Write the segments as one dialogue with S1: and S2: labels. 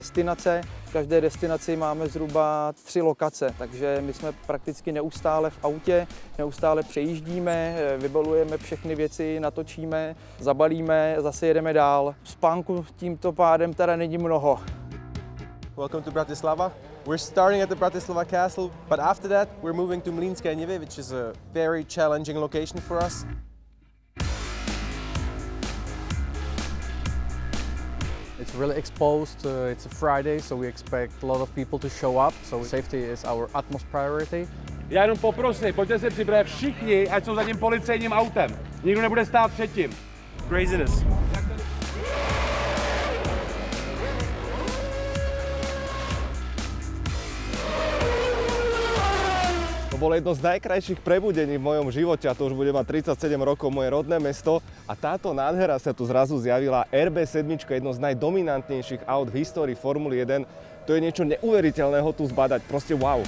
S1: Destinace. V každé destinaci máme zhruba 3 lokace, takže my jsme prakticky neustále v autě, neustále přejíždíme, vybalujeme všechny věci, natočíme, zabalíme, zase jedeme dál. Spánku tímto pádem teda není mnoho.
S2: Welcome to Bratislava. We're starting at the Bratislava Castle, but after that we're moving to Mlýnské Nivy, which is a very challenging location for us.
S3: It's really exposed, it's a Friday, so we expect a lot of people to show up, so safety is our utmost priority.
S4: Já jenom poprosím, pojďte se připravit všichni, ať jsou za tím policejním autem. Nikdo nebude stát před tím.
S2: Craziness.
S5: To bolo jedno z najkrajších prebudení v mojom živote a to už bude mať 37 rokov, moje rodné mesto. A táto nádhera sa tu zrazu zjavila. RB7, jedno z najdominantnejších aut v histórii Formuly 1. To je niečo neuveriteľného tu zbadať, proste wow.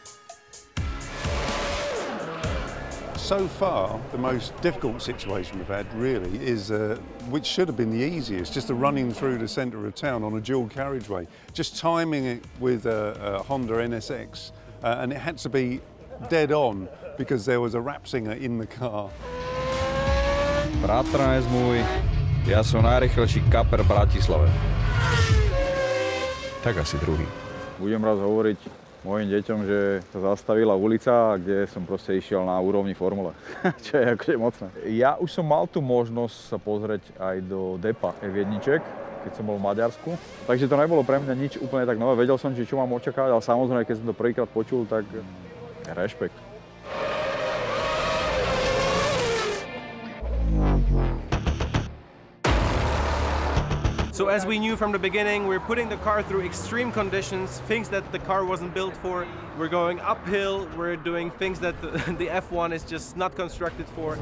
S6: So far, the most difficult situation we've had really is, which should have been the easiest, just the running through the centre of town on a dual carriageway. Just timing it with a Honda NSX, and it had to be dead on because there was a rap singer in the car.
S7: Bratranec môj, ja som najrýchlejší kaper v Bratislave. Tak asi druhý. Budem raz hovoriť mojim deťom, že sa zastavila ulica, kde som proste išiel na úrovni formule, čo je akože mocné. Ja už som mal tú možnosť sa pozrieť aj do depa F1, keď som bol v Maďarsku. Takže to nebolo pre mňa nič úplne tak nové. Vedel som, čo mám očakávať, ale samozrejme, keď som to prvýkrát počul, tak rešpekt.
S2: So as we knew from the beginning, we're putting the car through extreme conditions, things that the car wasn't built for. We're going uphill, we're doing things that the F1 is just not constructed for.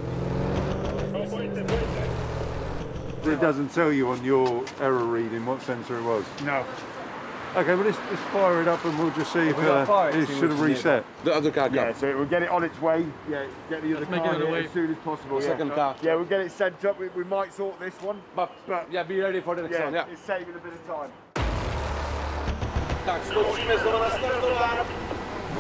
S6: It doesn't tell you on your error reading what sensor it was?
S4: No.
S6: Okay, well let's fire it up and we'll just see if it should have reset.
S4: The other car.
S8: Yeah, so we'll get it on its way. Yeah, get the other car here as soon as possible.
S2: Second car.
S8: Yeah, we'll get it sent up. We might sort this one, but
S4: Yeah, be ready for the next one, yeah.
S8: it's saving a bit of time.
S4: Tak, skočíme znova na startován